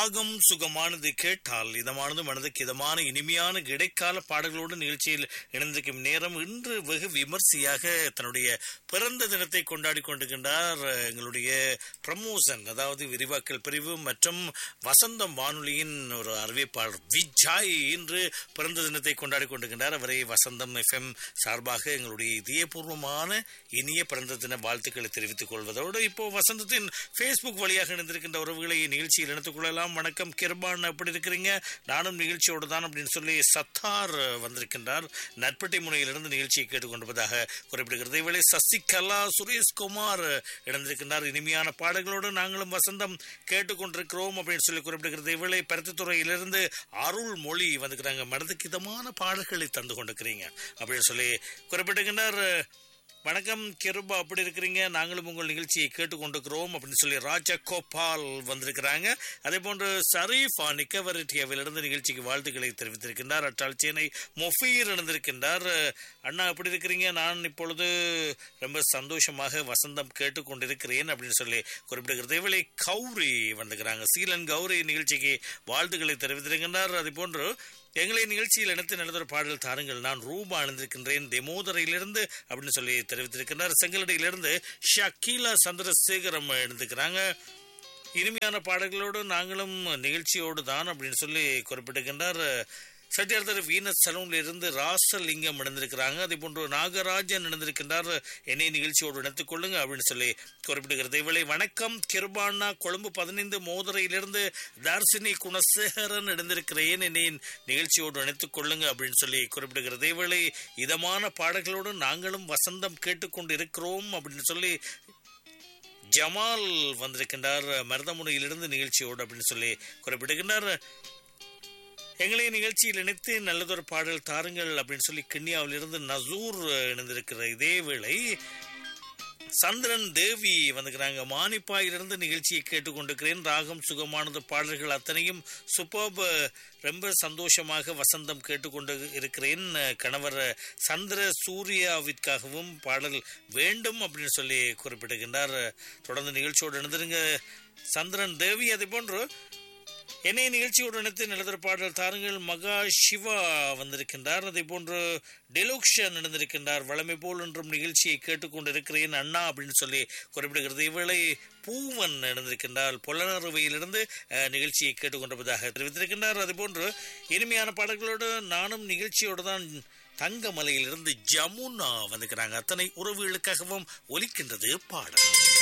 ராகம் சுகமானது கேட்டால் இதமானது மனதுக்கு இதமான இனிமையான இடைக்கால பாடல்களோடு நிகழ்ச்சியில் இணைந்திருக்கும் நேரம். இன்று வெகு விமர்சையாக தன்னுடைய பிறந்த தினத்தை கொண்டாடி கொண்டிருக்கின்றார் எங்களுடைய ப்ரமோஷன், அதாவது விரிவாக்கல் பிரிவு மற்றும் வசந்தம் வானொலியின் ஒரு அறிவிப்பாளர் விஜய் இன்று பிறந்த தினத்தை கொண்டாடி கொண்டிருக்கின்றார். அவரை வசந்தம் FM சார்பாக எங்களுடைய இதயபூர்வமான இனிய பிறந்த தின வாழ்த்துக்களை தெரிவித்துக் கொள்வதோடு இப்போ வசந்தத்தின் Facebook வழியாக இணைந்திருக்கின்ற உறவுகளை நிகழ்ச்சியில் இணைத்துக் கொள்ளலாம். வணக்கம் கிருபான், எப்படி இருக்கிறீங்க? நானும் நிகழ்ச்சியோடு தான் அப்படின்னு சொல்லி சத்தார் வந்திருக்கின்றார். நட்பட்டை முனையிலிருந்து நிகழ்ச்சியை கேட்டுக்கொண்டிருப்பதாக குறிப்பிடுகிறது. இவளை சசிகலா சுரேஷ்குமார் இணைந்திருக்கின்றார். இனிமையான பாடல்களோடு நாங்களும் வசந்தம் கேட்டுக்கொண்டிருக்கிறோம் அப்படின்னு சொல்லி குறிப்பிடுகிறது. இவளை பருத்தித்துறையிலிருந்து அருள் மொழி வந்துக்கிறாங்க. மனதுக்கு இதமான பாடல்களை தந்து கொண்டிருக்கிறீங்க அப்படின்னு சொல்லி குறிப்பிட்டிருக்கின்றார். வணக்கம் கிருபா, அப்படி இருக்கிறீங்க? நாங்களும் உங்கள் நிகழ்ச்சியை கேட்டுக்கொண்டிருக்கிறோம் அப்படின்னு சொல்லி ராஜகோபால் வந்திருக்கிறாங்க. அதே போன்று ஷரீஃபா நிக்கவரட்டியாவிலிருந்து நிகழ்ச்சிக்கு வாழ்த்துக்களை தெரிவித்திருக்கின்றார். அட்டால் சேனை மொஃபீர் இணைந்திருக்கின்றார். அண்ணா எப்படி இருக்கிறீங்க? நான் இப்பொழுது ரொம்ப சந்தோஷமாக வசந்தம் கேட்டுக்கொண்டிருக்கிறேன் அப்படின்னு சொல்லி குறிப்பிடுகிறது. இவளை கௌரி வந்துக்கிறாங்க. சீலன் கௌரி நிகழ்ச்சிக்கு வாழ்த்துக்களை தெரிவித்திருக்கின்றார். அதே போன்று எங்களை நிகழ்ச்சியில் இணைத்து நல்லதொரு பாடல் தாருங்கள், நான் ரூபா அணிந்திருக்கின்றேன் தெமோதரையிலிருந்து அப்படின்னு சொல்லி தெரிவித்திருக்கின்றார். செங்கலடியிலிருந்து ஷக்கீலா சந்திரசேகரம் எழுந்திருக்கிறாங்க. இனிமையான பாடல்களோடு நாங்களும் நிகழ்ச்சியோடு தான் அப்படின்னு சொல்லி குறிப்பிட்டிருக்கின்றார். சட்டியார்த்தர் வீனஸ் சலூன்ல இருந்து ராசலிங்கம் இணைந்திருக்கிறாங்க. அதே போன்று நாகராஜன் இணைந்திருக்கின்றார். என்னை நிகழ்ச்சியோடு இணைத்துக் கொள்ளுங்க அப்படின்னு சொல்லி குறிப்பிடுகிறது. இவளை வணக்கம் கிருபானா, கொழும்பு 15 மோதுரையிலிருந்து தர்சினி குணசேகரன் இணைந்திருக்கிறேன், என்னை நிகழ்ச்சியோடு இணைத்துக் கொள்ளுங்க அப்படின்னு சொல்லி குறிப்பிடுகிறது. இவளை இதமான பாடல்களோடு நாங்களும் வசந்தம் கேட்டுக்கொண்டு இருக்கிறோம் அப்படின்னு சொல்லி ஜமால் வந்திருக்கின்றார். மருதமுனையிலிருந்து நிகழ்ச்சியோடு அப்படின்னு சொல்லி குறிப்பிடுகின்றார். எங்களை நிகழ்ச்சியில் இணைத்து நல்லதொரு பாடல் தாருங்கள் அப்படின்னு சொல்லி கிண்ணியாவிலிருந்து நசூர் இணைந்திருக்கிற. இதேவேளை சந்திரன் தேவி வந்துக்கிறாங்க. மானிப்பாயிலிருந்து நிகழ்ச்சியை கேட்டுக்கொண்டிருக்கிறேன். ராகம் சுகமானது பாடல்கள் அத்தனையும் சூப்பர்ப், ரொம்ப சந்தோஷமாக வசந்தம் கேட்டுக்கொண்டு இருக்கிறேன். கணவர் சந்திர சூர்யாவிற்காகவும் பாடல் வேண்டும் அப்படின்னு சொல்லி குறிப்பிடுகின்றார். தொடர்ந்து நிகழ்ச்சியோடு இணைந்திருங்க சந்திரன் தேவி. அதே போன்று என்னை நிகழ்ச்சியோடு இணைத்து நல்லதொரு பாடல் தாருங்கள் மகா சிவா வந்திருக்கின்றார். அதே போன்று டெலுக்ஷன் நடந்திருக்கின்றார். வளமை போல் என்றும் நிகழ்ச்சியை கேட்டுக்கொண்டு இருக்கிறேன் அண்ணா அப்படின்னு சொல்லி குறிப்பிடுகிறது. இவளை பூவன் நடந்திருக்கின்றார். பொலனறுவையிலிருந்து நிகழ்ச்சியை கேட்டுக்கொண்டிருப்பதாக தெரிவித்திருக்கின்றார். அதே போன்று இனிமையான பாடல்களோடு நானும் நிகழ்ச்சியோடு தான் தங்கமலையிலிருந்து ஜமுனா வந்திருக்கிறாங்க. அத்தனை உறவுகளுக்காகவும் ஒலிக்கின்றது பாடல்.